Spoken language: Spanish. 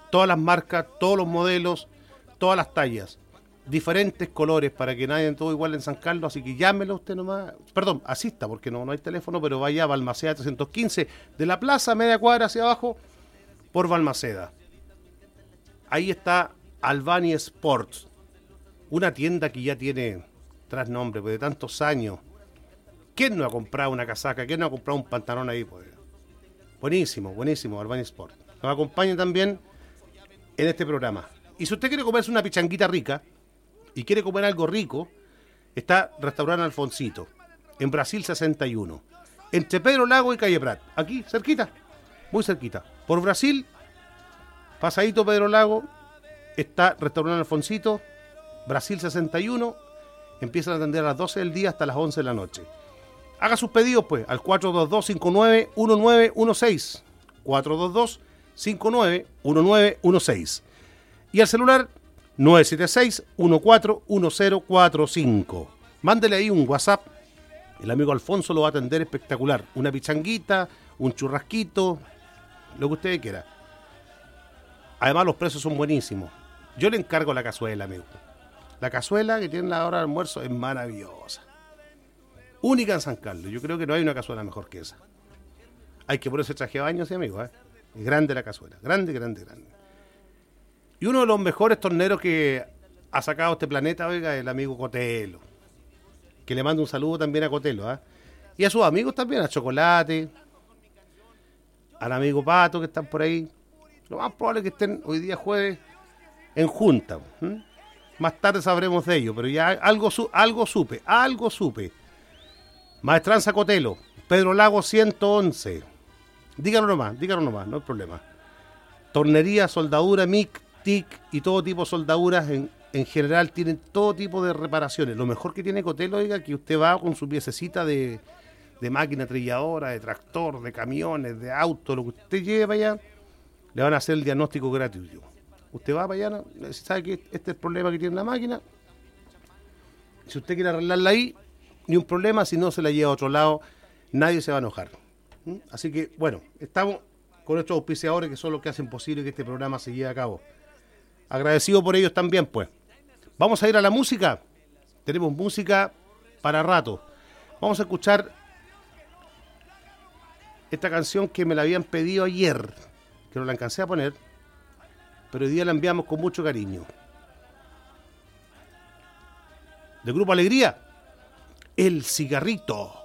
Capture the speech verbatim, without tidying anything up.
Todas las marcas, todos los modelos, todas las tallas. Diferentes colores para que nadie todo igual en San Carlos, así que llámelo usted nomás, perdón, asista porque no, no hay teléfono, pero vaya a Balmaceda trescientos quince, de la plaza, media cuadra hacia abajo, por Balmaceda. Ahí está Albany Sports, una tienda que ya tiene trasnombre, pues de tantos años. ¿Quién no ha comprado una casaca? ¿Quién no ha comprado un pantalón ahí? Pues? Buenísimo, buenísimo, Albany Sports. Nos acompaña también en este programa. Y si usted quiere comerse una pichanguita rica, y quiere comer algo rico, está Restaurante Alfonsito, en Brasil sesenta y uno, entre Pedro Lago y Calle Prat, aquí cerquita, muy cerquita. Por Brasil, pasadito Pedro Lago, está Restaurante Alfonsito, Brasil sesenta y uno, empiezan a atender a las doce del día hasta las once de la noche. Haga sus pedidos pues al cuatro dos dos, cinco nueve uno nueve uno seis, cuatro dos dos, cinco nueve uno nueve uno seis, y al celular nueve siete seis, uno cuatro uno cero cuatro cinco. Mándele ahí un WhatsApp. El amigo Alfonso lo va a atender espectacular. Una pichanguita, un churrasquito, lo que usted quiera. Además, los precios son buenísimos. Yo le encargo la cazuela, amigo. La cazuela que tiene la hora de almuerzo es maravillosa. Única en San Carlos. Yo creo que no hay una cazuela mejor que esa. Hay que ponerse traje de baño, sí, amigo. ¿eh? Es grande la cazuela. Grande, grande, grande. Y uno de los mejores torneros que ha sacado este planeta, oiga, el amigo Cotelo. Que le mando un saludo también a Cotelo, ¿eh? Y a sus amigos también, a Chocolate, al amigo Pato que están por ahí. Lo más probable es que estén hoy día jueves en junta. ¿eh? Más tarde sabremos de ello, pero ya algo, su- algo supe, algo supe. Maestranza Cotelo, Pedro Lago ciento once. Díganlo nomás, díganlo nomás, no hay problema. Tornería, soldadura, mic, T I C y todo tipo de soldaduras en, en general tienen todo tipo de reparaciones. Lo mejor que tiene Cotelo, oiga, que usted va con su piececita de, de máquina trilladora, de tractor, de camiones, de auto, lo que usted lleve para allá, le van a hacer el diagnóstico gratuito. Usted va para allá, ¿no? sabe que este es el problema que tiene la máquina. Si usted quiere arreglarla ahí, ni un problema, si no se la lleva a otro lado, nadie se va a enojar. ¿Mm? Así que, bueno, estamos con nuestros auspiciadores que son los que hacen posible que este programa se lleve a cabo. Agradecido por ellos también, pues. Vamos a ir a la música. Tenemos música para rato. Vamos a escuchar esta canción que me la habían pedido ayer, que no la alcancé a poner, pero hoy día la enviamos con mucho cariño. De Grupo Alegría, El Cigarrito.